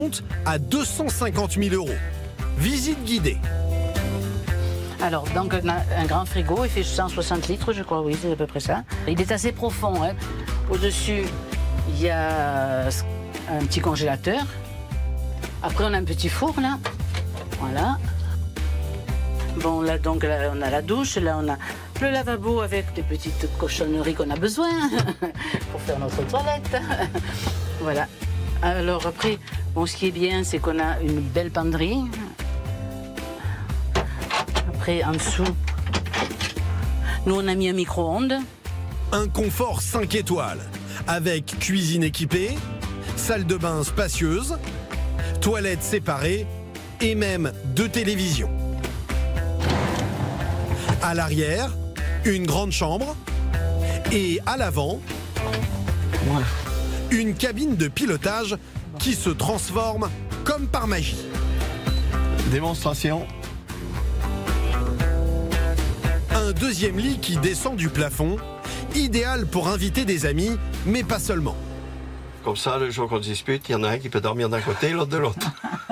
à 250 000 €. Visite guidée. Alors, donc, on a un grand frigo, il fait 160 litres, je crois, oui, c'est à peu près ça. Il est assez profond, hein. Au-dessus, il y a un petit congélateur. Après, on a un petit four, là. Voilà. Bon, là, donc, là, on a la douche, là, on a le lavabo avec des petites cochonneries qu'on a besoin pour faire notre toilette. Voilà. Alors, après, bon, ce qui est bien, c'est qu'on a une belle penderie. Après, en dessous, nous, on a mis un micro-ondes. Un confort 5 étoiles, avec cuisine équipée, salle de bain spacieuse, toilettes séparées et même 2 télévisions. À l'arrière, une grande chambre et à l'avant, Voilà. une cabine de pilotage qui se transforme comme par magie. Démonstration. Un deuxième lit qui descend du plafond, idéal pour inviter des amis, mais pas seulement. Comme ça, le jour qu'on dispute, il y en a un qui peut dormir d'un côté et l'autre de l'autre.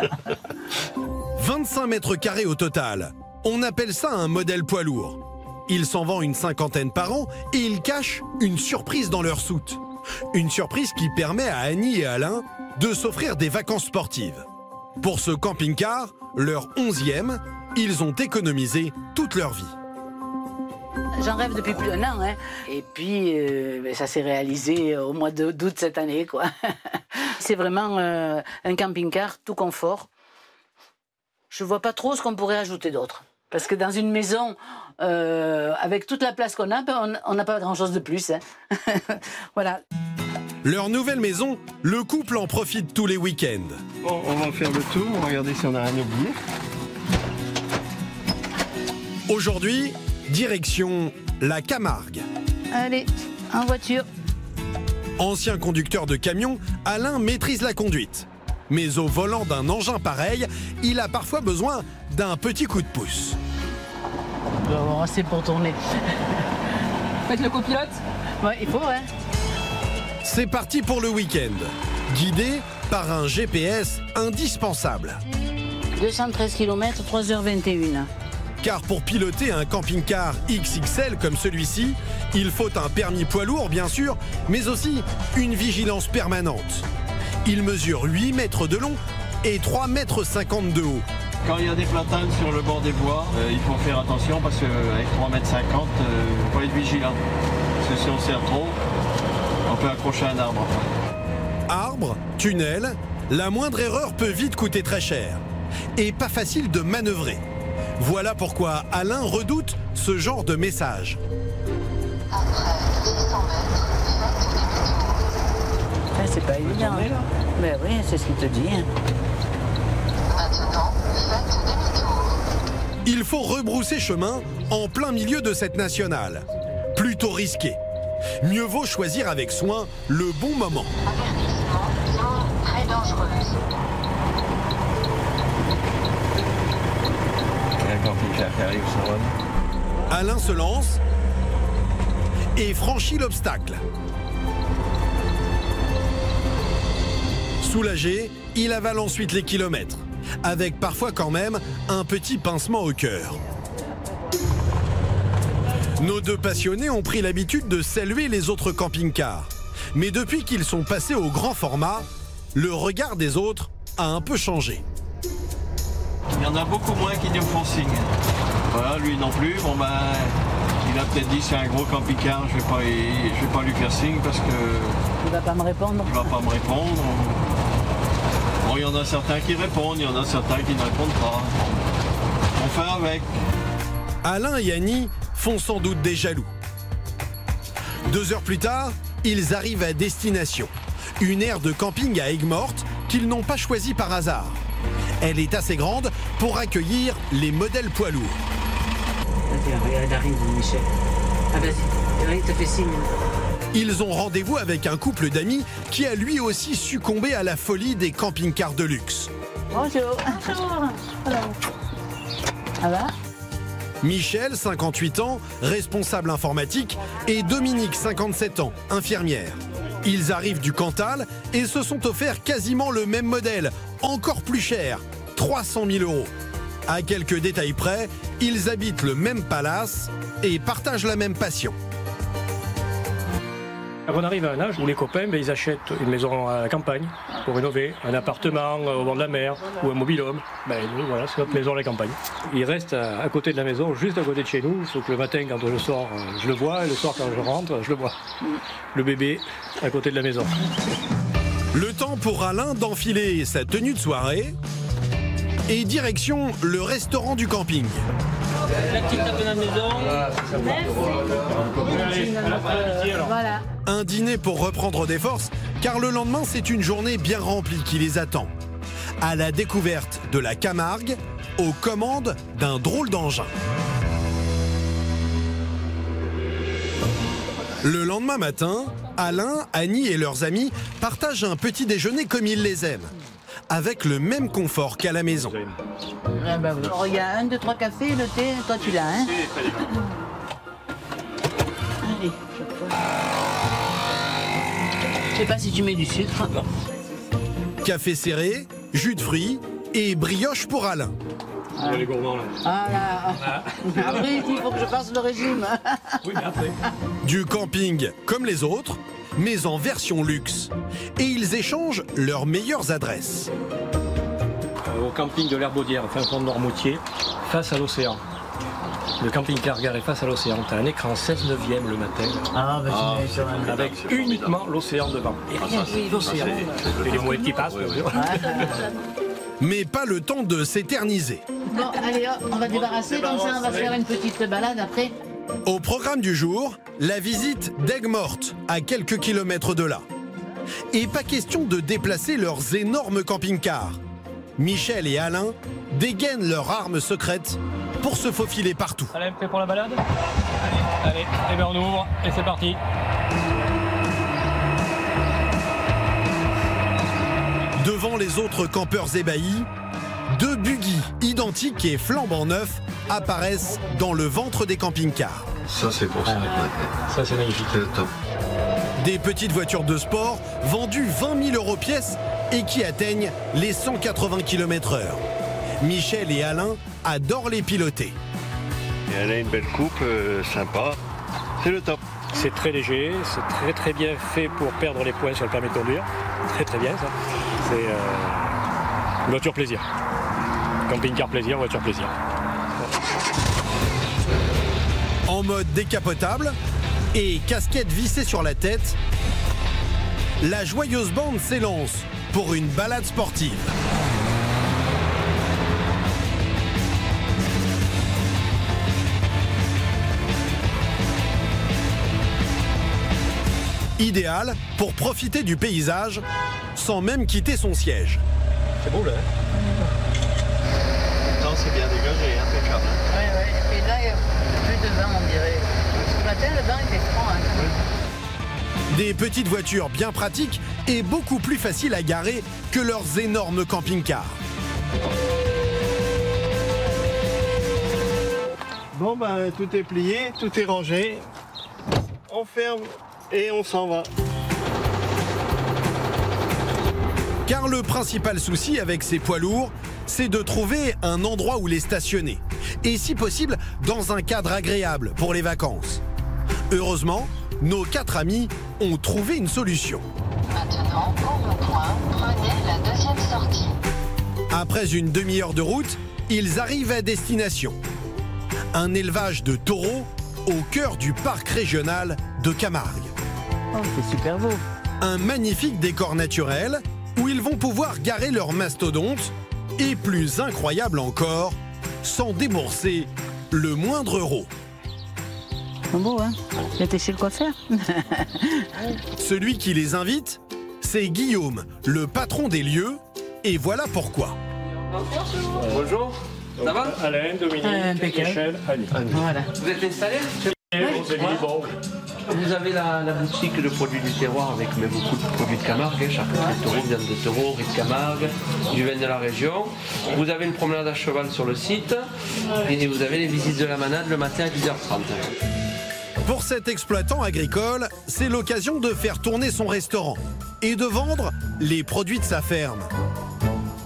25 mètres carrés au total. On appelle ça un modèle poids lourd. Il s'en vend une 50aine par an et ils cachent une surprise dans leur soute. Une surprise qui permet à Annie et Alain de s'offrir des vacances sportives. Pour ce camping-car, leur 11e, ils ont économisé toute leur vie. J'en rêve depuis plus d'1 an, hein. Et puis, ça s'est réalisé au mois d'août cette année, quoi. C'est vraiment un camping-car tout confort. Je vois pas trop ce qu'on pourrait ajouter d'autre. Parce que dans une maison, avec toute la place qu'on a, on n'a pas grand-chose de plus, hein. Voilà. Leur nouvelle maison, le couple en profite tous les week-ends. Bon, on va faire le tour, on va regarder si on a rien oublié. Aujourd'hui, direction la Camargue. Allez, en voiture. Ancien conducteur de camion, Alain maîtrise la conduite. Mais au volant d'un engin pareil, il a parfois besoin d'un petit coup de pouce. Bon, c'est pour tourner. Faites le copilote. Ouais, il faut, hein. C'est parti pour le week-end, guidé par un GPS indispensable. 213 km, 3h21. Car pour piloter un camping-car XXL comme celui-ci, il faut un permis poids lourd bien sûr, mais aussi une vigilance permanente. Il mesure 8 mètres de long et 3,50 mètres de haut. Quand il y a des platanes sur le bord des bois, il faut faire attention parce qu'avec 3,50 mètres, il faut être vigilant. Parce que si on serre trop, on peut accrocher un arbre. Arbre, tunnel, la moindre erreur peut vite coûter très cher. Et pas facile de manœuvrer. Voilà pourquoi Alain redoute ce genre de message. C'est pas évident. Ben oui, c'est ce qu'il te dit. Il faut rebrousser chemin en plein milieu de cette nationale. Plutôt risqué. Mieux vaut choisir avec soin le bon moment. Avertissement, zone très dangereuse. Il y a un camping-car qui arrive sur Rome. Alain se lance et franchit l'obstacle. Soulagé, il avale ensuite les kilomètres, avec parfois quand même un petit pincement au cœur. Nos deux passionnés ont pris l'habitude de saluer les autres camping-cars. Mais depuis qu'ils sont passés au grand format, le regard des autres a un peu changé. Il y en a beaucoup moins qui nous font signe. Voilà, lui non plus. Bon ben, il a peut-être dit c'est un gros camping-car, je vais pas lui faire signe parce que Il va pas me répondre. il va pas me répondre. Bon, il y en a certains qui répondent, il y en a certains qui ne répondent pas. On fait avec. Alain et Annie font sans doute des jaloux. 2 heures plus tard, ils arrivent à destination. Une aire de camping à Aigues-Mortes qu'ils n'ont pas choisie par hasard. Elle est assez grande pour accueillir les modèles poids lourds. Vas-y, regarde, arrive, Michel. Ah, vas-y, il te fait signe. Ils ont rendez-vous avec un couple d'amis qui a lui aussi succombé à la folie des camping-cars de luxe. Bonjour. Bonjour. Ça va? Michel, 58 ans, responsable informatique, et Dominique, 57 ans, infirmière. Ils arrivent du Cantal et se sont offerts quasiment le même modèle, encore plus cher, 300 000 €. À quelques détails près, ils habitent le même palace et partagent la même passion. On arrive à un âge où les copains, ils achètent une maison à la campagne pour rénover, un appartement au bord de la mer ou un mobil-home. Nous, voilà, c'est notre maison à la campagne. Il reste à côté de la maison, juste à côté de chez nous. Il faut que le matin, quand je sors, je le vois, et le soir, quand je rentre, je le vois. Le bébé à côté de la maison. Le temps pour Alain d'enfiler sa tenue de soirée et direction le restaurant du camping. La petite tape à la maison. Voilà. Un dîner pour reprendre des forces, car le lendemain, c'est une journée bien remplie qui les attend. À la découverte de la Camargue, aux commandes d'un drôle d'engin. Le lendemain matin, Alain, Annie et leurs amis partagent un petit déjeuner comme ils les aiment, avec le même confort qu'à la maison. Alors, il y a 1, 2, 3 cafés, le thé, toi tu l'as, hein? Allez, je sais pas si tu mets du sucre. Café serré, jus de fruits et brioche pour Alain. Les gourmands, là. Ah là. Après, il faut que je fasse le régime. Oui, mais après. Du camping comme les autres, mais en version luxe. Et ils échangent leurs meilleures adresses. Au camping de l'Herbaudière, fin fond de Noirmoutier, face à l'océan. Le camping-car garé face à l'océan. Tu as un écran 16/9 le matin. Avec uniquement l'océan devant. Et rien que l'océan. Et les mouettes qui passent. Mais pas le temps de s'éterniser. Bon, allez, hop, on va débarrasser, comme ça on va faire une petite balade après. Au programme du jour, la visite d'Aigues-Mortes, à quelques kilomètres de là. Et pas question de déplacer leurs énormes camping-cars. Michel et Alain dégainent leur arme secrète pour se faufiler partout. Allez, prêt pour la balade ? Allez, et bien on ouvre et c'est parti. Devant les autres campeurs ébahis, 2 buggy identiques et flambant neufs apparaissent dans le ventre des camping-cars. Ça, c'est pour ça. Ça, c'est magnifique. C'est le top. Des petites voitures de sport vendues 20 000 € pièce et qui atteignent les 180 km/h. Michel et Alain adorent les piloter. Et elle a une belle coupe, sympa. C'est le top. C'est très léger, c'est très très bien fait pour perdre les points sur le permis de conduire. Très très bien ça. C'est une voiture plaisir. Camping-car plaisir, voiture plaisir. En mode décapotable et casquette vissée sur la tête, la joyeuse bande s'élance pour une balade sportive. Idéal pour profiter du paysage sans même quitter son siège. C'est beau là. Non, c'est bien dégagé, impeccable. Oui, oui. Et là, il y a plus de vin, on dirait. Ce matin, le vin était franc. Des petites voitures bien pratiques et beaucoup plus faciles à garer que leurs énormes camping-cars. Bon, ben, tout est plié, tout est rangé. On ferme et on s'en va. Car le principal souci avec ces poids lourds, c'est de trouver un endroit où les stationner. Et si possible, dans un cadre agréable pour les vacances. Heureusement, nos 4 amis ont trouvé une solution. Maintenant, au rond-point, prenez la deuxième sortie. Après une demi-heure de route, ils arrivent à destination. Un élevage de taureaux au cœur du parc régional de Camargue. Oh, c'est super beau. Un magnifique décor naturel où ils vont pouvoir garer leurs mastodontes et, plus incroyable encore, sans débourser le moindre euro. C'est beau, hein? J'étais chez le coiffeur. Celui qui les invite, c'est Guillaume, le patron des lieux, et voilà pourquoi. Bonjour, ça va? Alain, Dominique, impeccable. Michel, Annie. Voilà. Vous êtes installés? On s'est dit, bon, Vous avez la boutique de produits du terroir avec beaucoup de produits de Camargue, charcuterie de taureau, viande de taureau, riz de Camargue, du vin de la région. Vous avez une promenade à cheval sur le site et vous avez les visites de la manade le matin à 10h30. Pour cet exploitant agricole, c'est l'occasion de faire tourner son restaurant et de vendre les produits de sa ferme.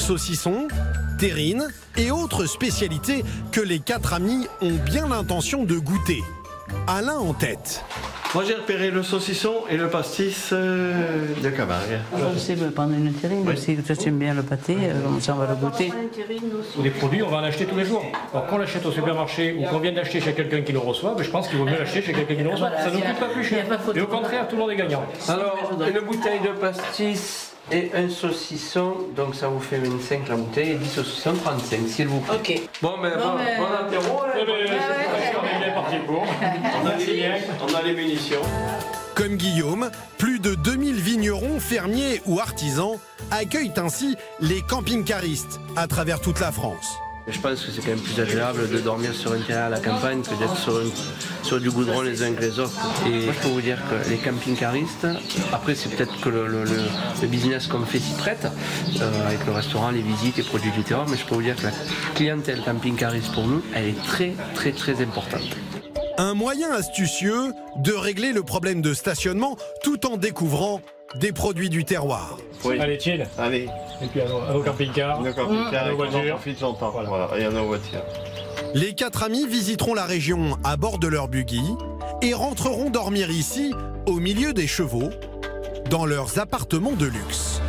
Saucissons, terrines et autres spécialités que les 4 amis ont bien l'intention de goûter. Alain en tête. Moi j'ai repéré le saucisson et le pastis de Camargue. Je sais prendre une terrine aussi, toi tu aimes bien le pâté, comme ça on va le goûter. Les produits, on va en acheter tous les jours. Alors qu'on l'achète au supermarché ou qu'on vient d'acheter chez quelqu'un qui le reçoit, je pense qu'il vaut mieux l'acheter chez quelqu'un qui le reçoit. Voilà, ça ne coûte pas plus cher. Et au contraire, tout le monde est gagnant. Alors, une bouteille de pastis et un saucisson, donc ça vous fait 25 la bouteille et 10 saucissons, 35 s'il vous plaît. Ok. Bon apéro. On est bien parti pour. On a les munitions. Comme Guillaume, plus de 2000 vignerons, fermiers ou artisans accueillent ainsi les camping-caristes à travers toute la France. Je pense que c'est quand même plus agréable de dormir sur un terrain à la campagne que d'être sur du goudron les uns que les autres. Et moi je peux vous dire que les camping-caristes, après c'est peut-être que le business qu'on fait s'y prête, avec le restaurant, les visites, les produits du terroir, mais je peux vous dire que la clientèle camping-cariste pour nous, elle est très très très importante. Un moyen astucieux de régler le problème de stationnement tout en découvrant des produits du terroir. Oui. Allez, chill. Allez. Et puis à nos camping-cars, Nos camping-cars, nos voitures. profite longtemps. Voilà. Et à nos voitures. Les 4 amis visiteront la région à bord de leur buggy et rentreront dormir ici, au milieu des chevaux, dans leurs appartements de luxe.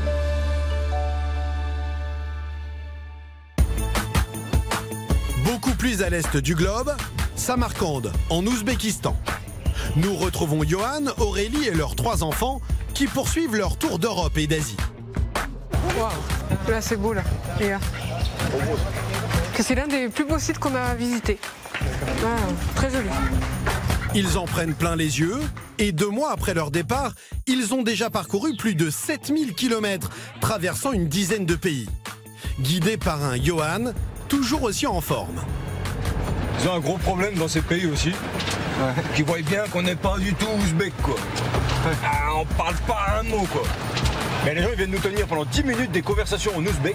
Beaucoup plus à l'est du globe, Samarcande, en Ouzbékistan. Nous retrouvons Johan, Aurélie et leurs 3 enfants qui poursuivent leur tour d'Europe et d'Asie. Waouh, là c'est beau là, les gars. C'est l'un des plus beaux sites qu'on a visité. Très joli. Ils en prennent plein les yeux et 2 mois après leur départ, ils ont déjà parcouru plus de 7000 km, traversant une dizaine de pays. Guidés par un Johan, toujours aussi en forme. Ils ont un gros problème dans ces pays aussi. Qui voient bien qu'on n'est pas du tout ouzbek quoi. On parle pas un mot quoi. Mais les gens ils viennent nous tenir pendant 10 minutes des conversations en ouzbek.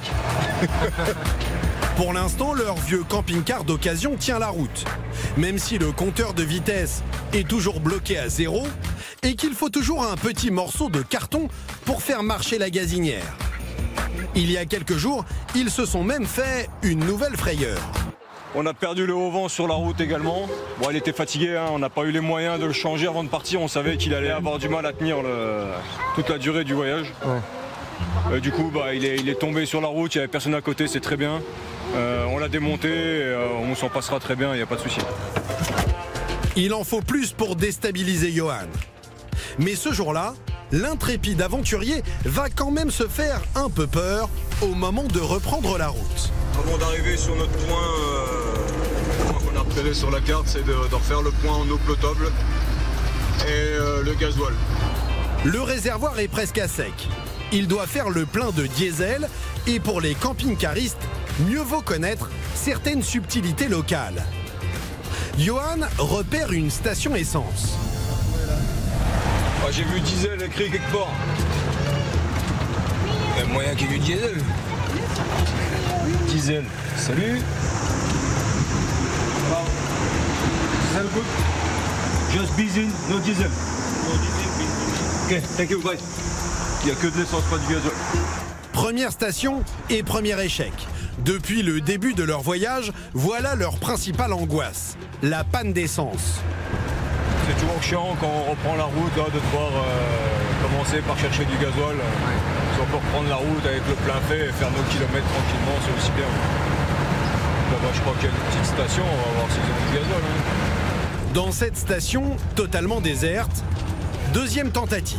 Pour l'instant, leur vieux camping-car d'occasion tient la route. Même si le compteur de vitesse est toujours bloqué à 0 et qu'il faut toujours un petit morceau de carton pour faire marcher la gazinière. Il y a quelques jours, ils se sont même fait une nouvelle frayeur. On a perdu le haut vent sur la route également. Bon, il était fatigué, on n'a pas eu les moyens de le changer avant de partir. On savait qu'il allait avoir du mal à tenir toute la durée du voyage. Ouais. Du coup, il est tombé sur la route, il n'y avait personne à côté, c'est très bien. On l'a démonté, on s'en passera très bien, il n'y a pas de souci. Il en faut plus pour déstabiliser Johan. Mais ce jour-là, l'intrépide aventurier va quand même se faire un peu peur au moment de reprendre la route. Avant d'arriver sur notre point qu'on a repéré sur la carte, c'est de refaire le point en eau potable et le gasoil. Le réservoir est presque à sec. Il doit faire le plein de diesel et pour les camping-caristes, mieux vaut connaître certaines subtilités locales. Johan repère une station essence. J'ai vu diesel écrit quelque part. Il y a moyen qu'il y ait du diesel. Diesel, salut. Diesel good. Just benzene, no diesel. Ok, thank you, bye. Il n'y a que de l'essence, pas du gasoil. Première station et premier échec. Depuis le début de leur voyage, voilà leur principale angoisse, la panne d'essence. C'est toujours chiant quand on reprend la route de devoir commencer par chercher du gasoil. Si on peut reprendre la route avec le plein fait et faire nos kilomètres tranquillement, c'est aussi bien. Là-bas, je crois qu'il y a une petite station, on va voir s'ils ont du gasoil. Dans cette station, totalement déserte, deuxième tentative.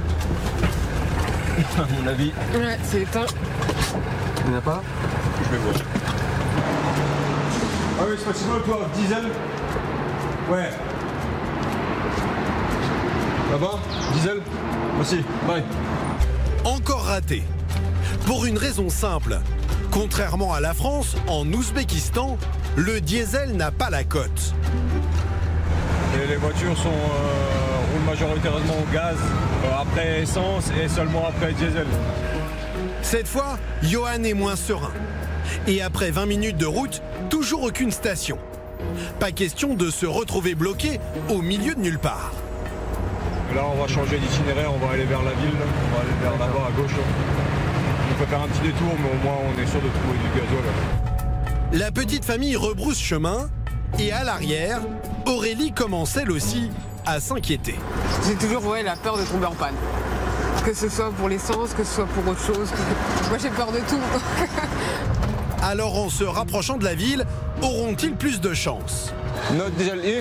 À mon avis. Ouais, c'est éteint. Il n'y en a pas? Je vais voir. Ah oui, c'est possible, toi, diesel? Ouais. Là-bas, diesel? Merci, bye. Encore raté. Pour une raison simple. Contrairement à la France, en Ouzbékistan, le diesel n'a pas la cote. Et les voitures roulent majoritairement au gaz, après essence et seulement après diesel. Cette fois, Johan est moins serein. Et après 20 minutes de route, toujours aucune station. Pas question de se retrouver bloqué au milieu de nulle part. Là, on va changer d'itinéraire, on va aller vers la ville, on va aller vers là-bas à gauche. On peut faire un petit détour, mais au moins on est sûr de trouver du gasoil. La petite famille rebrousse chemin et à l'arrière, Aurélie commence elle aussi à s'inquiéter. J'ai toujours la peur de tomber en panne. Que ce soit pour l'essence, que ce soit pour autre chose. Moi j'ai peur de tout. Alors en se rapprochant de la ville, auront-ils plus de chance? Not diesel here?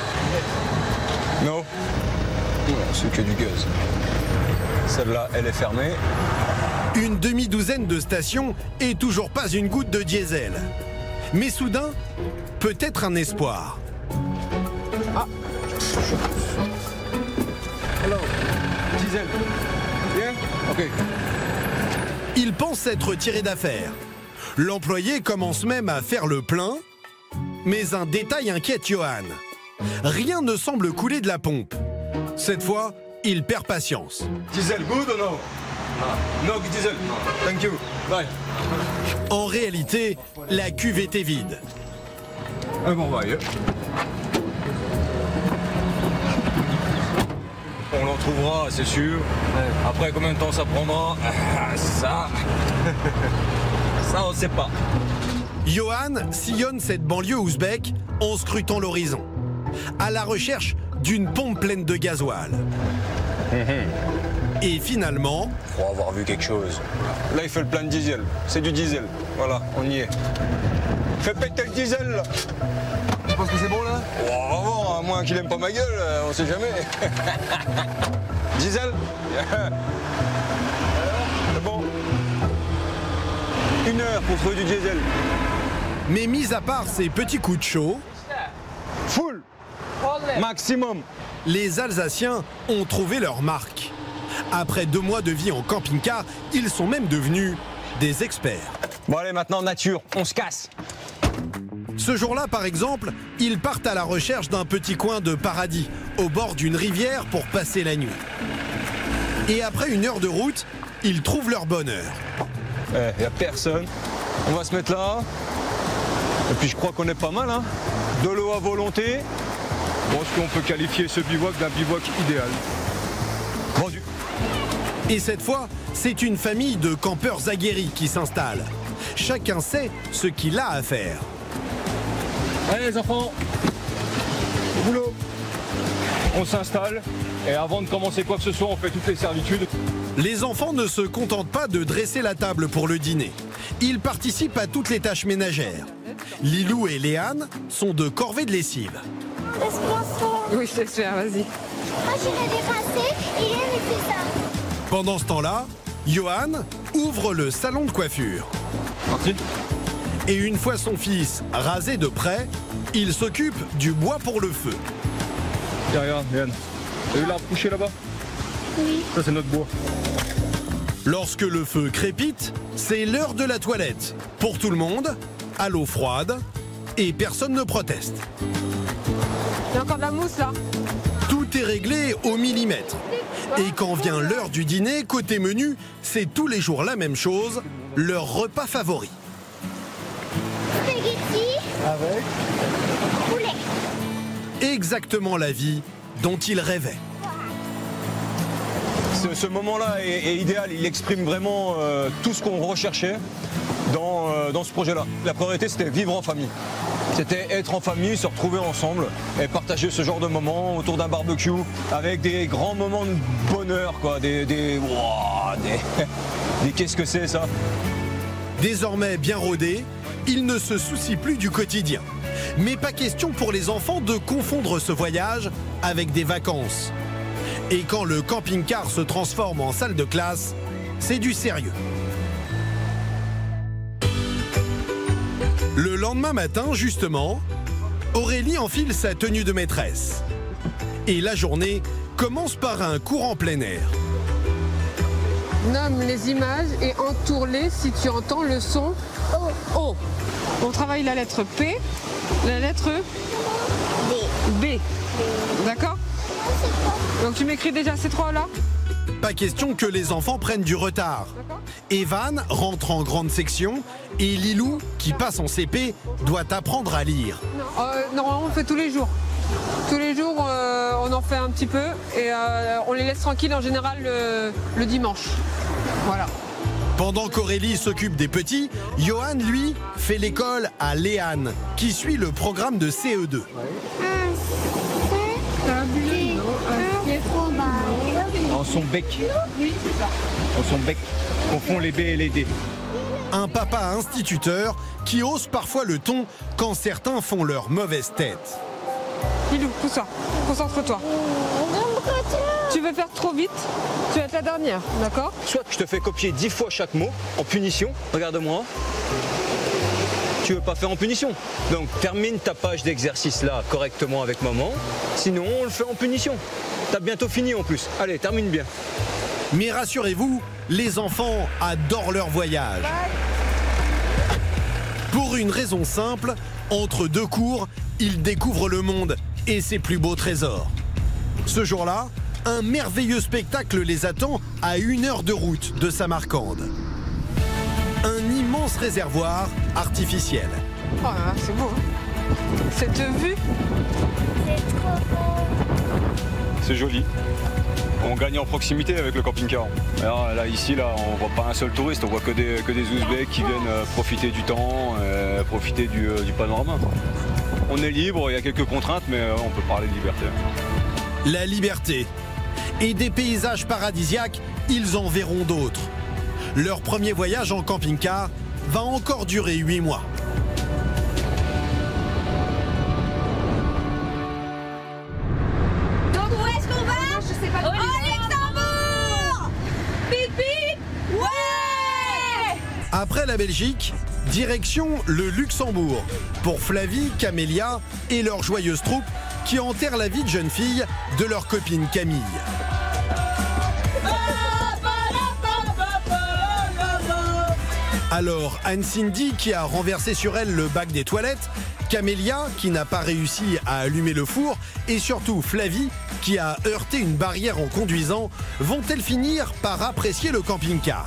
Non. C'est que du gaz. Celle-là, elle est fermée. Une demi-douzaine de stations et toujours pas une goutte de diesel. Mais soudain, peut-être un espoir. Ah. Hello, diesel. Yeah? Ok. Il pense être tiré d'affaire. L'employé commence même à faire le plein. Mais un détail inquiète Johan. Rien ne semble couler de la pompe. Cette fois, il perd patience. Diesel, good or no? No diesel. Thank you. Bye. En réalité, la cuve était vide. Un bon bail. On l'en trouvera, c'est sûr. Après, combien de temps ça prendra? Ça, on ne sait pas. Johan sillonne cette banlieue ouzbek en scrutant l'horizon, à la recherche d'une pompe pleine de gasoil. Et finalement... Faut avoir vu quelque chose. Là, il fait le plein de diesel. C'est du diesel. Voilà, on y est. Fais péter le diesel, là. Tu penses que c'est bon, là? Oh, on va voir, à moins qu'il aime pas ma gueule, on sait jamais. Diesel? C'est bon. 1 heure pour trouver du diesel. Mais mis à part ces petits coups de chaud... Full. Maximum. Les Alsaciens ont trouvé leur marque. Après 2 mois de vie en camping-car, ils sont même devenus des experts. Bon allez, maintenant nature, on se casse. Ce jour-là, par exemple, ils partent à la recherche d'un petit coin de paradis, au bord d'une rivière pour passer la nuit. Et après 1 heure de route, ils trouvent leur bonheur. Il n'y a personne. On va se mettre là. Et puis je crois qu'on est pas mal, hein. De l'eau à volonté. Je pense qu'on peut qualifier ce bivouac d'un bivouac idéal. Vendu. Et cette fois, c'est une famille de campeurs aguerris qui s'installe. Chacun sait ce qu'il a à faire. Allez les enfants, au boulot. On s'installe et avant de commencer quoi que ce soit, on fait toutes les servitudes. Les enfants ne se contentent pas de dresser la table pour le dîner. Ils participent à toutes les tâches ménagères. Lilou et Léane sont de corvée de lessive. Oui, je te laisse faire, vas-y. Moi, je l'ai dépassé, il aime fait ça. Pendant ce temps-là, Johan ouvre le salon de coiffure. Parti. Et une fois son fils rasé de près, il s'occupe du bois pour le feu. Tiens, regarde, Léane. T'as vu l'arbre couché là-bas? Oui. Ça, c'est notre bois. Lorsque le feu crépite, c'est l'heure de la toilette. Pour tout le monde, à l'eau froide, et personne ne proteste. Il y a encore de la mousse là. Tout est réglé au millimètre. Et quand vient l'heure du dîner, côté menu, c'est tous les jours la même chose, leur repas favori. Spaghetti. Avec Poulet. Exactement la vie dont ils rêvaient. Ce moment-là est idéal, il exprime vraiment tout ce qu'on recherchait dans ce projet-là. La priorité, c'était vivre en famille. C'était être en famille, se retrouver ensemble et partager ce genre de moments autour d'un barbecue avec des grands moments de bonheur, quoi. Des qu'est-ce que c'est ça? Désormais bien rodés, ils ne se soucient plus du quotidien. Mais pas question pour les enfants de confondre ce voyage avec des vacances. Et quand le camping-car se transforme en salle de classe, c'est du sérieux. Le lendemain matin, justement, Aurélie enfile sa tenue de maîtresse. Et la journée commence par un cours en plein air. Nomme les images et entoure-les si tu entends le son O. On travaille la lettre P, la lettre B. D'accord? Donc tu m'écris déjà ces trois là? Pas question que les enfants prennent du retard. Evan rentre en grande section et Lilou, qui passe en CP, doit apprendre à lire. Normalement on fait tous les jours. Tous les jours on en fait un petit peu et on les laisse tranquilles en général le dimanche. Voilà. Pendant qu'Aurélie s'occupe des petits, Johan, lui, fait l'école à Léane, qui suit le programme de CE2. Dans son bec. Dans son bec. Confond les B et les D. Un papa instituteur qui hausse parfois le ton quand certains font leur mauvaise tête. Ilou, pousse-toi, concentre-toi. Tu veux faire trop vite, tu vas être la dernière, d'accord? Soit je te fais copier 10 fois chaque mot en punition, regarde-moi. Tu veux pas faire en punition. Donc termine ta page d'exercice là correctement avec maman, sinon on le fait en punition. T'as bientôt fini en plus. Allez, termine bien. Mais rassurez-vous, les enfants adorent leur voyage. Pour une raison simple, entre deux cours, ils découvrent le monde et ses plus beaux trésors. Ce jour-là, un merveilleux spectacle les attend à 1 heure de route de Samarcande. Un immense réservoir artificiel. Oh là là, c'est beau. Cette vue. C'est trop beau. C'est joli. On gagne en proximité avec le camping-car. Alors là, ici, là, on voit pas un seul touriste, on voit que des Ouzbeks qui viennent profiter du temps, profiter du panorama. On est libre, il y a quelques contraintes, mais on peut parler de liberté. La liberté. Et des paysages paradisiaques, ils en verront d'autres. Leur premier voyage en camping-car va encore durer 8 mois. Donc où est-ce qu'on va? Je sais pas. Au Luxembourg! Pipi! Ouais! Après la Belgique, direction le Luxembourg pour Flavie, Camélia et leur joyeuse troupe qui enterrent la vie de jeune fille de leur copine Camille. Alors Anne-Cindy qui a renversé sur elle le bac des toilettes, Camélia qui n'a pas réussi à allumer le four et surtout Flavie qui a heurté une barrière en conduisant, vont-elles finir par apprécier le camping-car?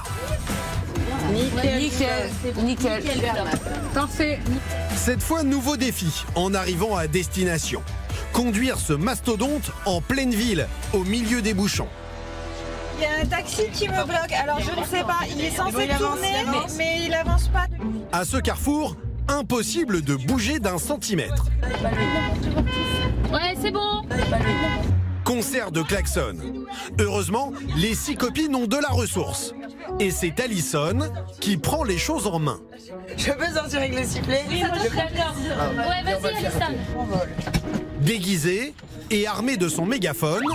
Nickel. Parfait. Cette fois, nouveau défi en arrivant à destination. Conduire ce mastodonte en pleine ville, au milieu des bouchons. Il y a un taxi qui me bloque, alors je ne sais pas, il est censé tourner, mais il avance pas. À ce carrefour, impossible de bouger d'1 centimètre. Ouais, c'est bon. Concert de klaxon. Heureusement, les 6 copines ont de la ressource. Et c'est Alison qui prend les choses en main. Je peux sortir avec le sifflet? Oui, moi je suis d'accord. Ouais, vas-y, Alison. Déguisée et armée de son mégaphone,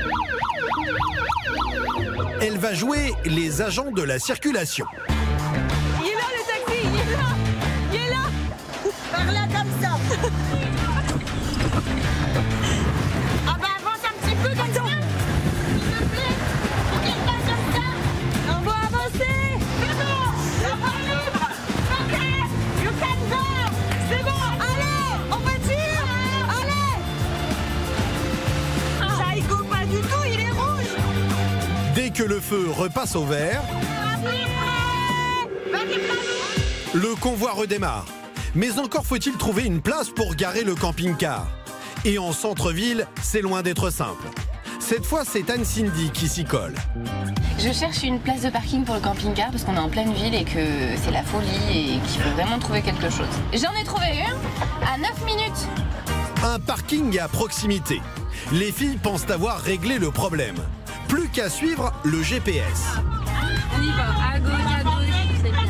elle va jouer les agents de la circulation. Il est là le taxi, il est là! Il est là! Par là comme ça! Ah bah avance un petit peu comme ça. S'il te plaît. Il est pas comme ça. On va avancer! C'est bon. La voie libre. Ok. You can go. C'est bon! Allez! En voiture! Allez! Ça il go pas du tout, il est rouge! Dès que le feu repasse au vert, le convoi redémarre. Mais encore faut-il trouver une place pour garer le camping-car. Et en centre-ville, c'est loin d'être simple. Cette fois, c'est Anne-Cindy qui s'y colle. Je cherche une place de parking pour le camping-car parce qu'on est en pleine ville et que c'est la folie et qu'il faut vraiment trouver quelque chose. J'en ai trouvé une à 9 minutes. Un parking à proximité. Les filles pensent avoir réglé le problème. Plus qu'à suivre le GPS. On y va, à gauche, c'est bien.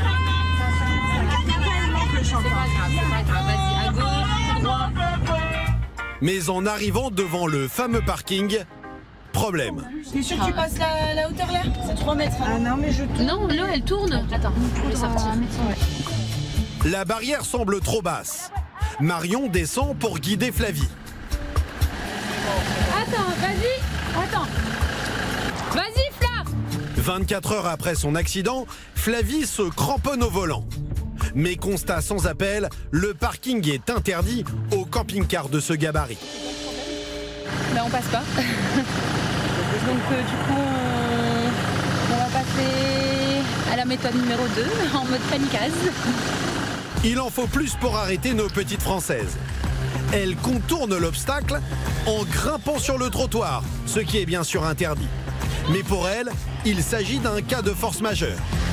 C'est pas grave, vas-y, à gauche, droit. Mais en arrivant devant le fameux parking, problème. T'es sûr que tu passes la hauteur là? C'est 3 mètres. Ah non, mais je tourne. Non, là, elle tourne. Attends, je vais sortir. La barrière semble trop basse. Marion descend pour guider Flavie. Attends, vas-y. Attends. Vas-y, Fla. 24 heures après son accident, Flavie se cramponne au volant. Mais constat sans appel, le parking est interdit au camping-car de ce gabarit. Ben, on passe pas. Donc du coup, on va passer à la méthode numéro 2, en mode kamikaze. Il en faut plus pour arrêter nos petites Françaises. Elles contournent l'obstacle en grimpant sur le trottoir, ce qui est bien sûr interdit. Mais pour elles, il s'agit d'un cas de force majeure.